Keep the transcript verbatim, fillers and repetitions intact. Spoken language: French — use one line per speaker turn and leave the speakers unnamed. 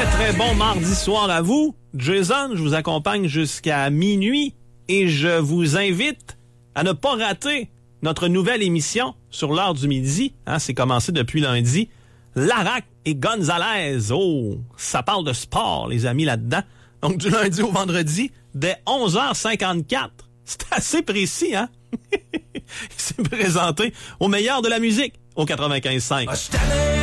très très bon mardi soir à vous. Jason, je vous accompagne jusqu'à minuit et je vous invite à ne pas rater notre nouvelle émission sur l'heure du midi. Hein, c'est commencé depuis lundi. Larac et Gonzalez. Oh, ça parle de sport, les amis, là-dedans. Donc, du lundi au vendredi, dès onze heures cinquante-quatre. C'est assez précis, hein? Il s'est présenté au meilleur de la musique au quatre-vingt-quinze virgule cinq.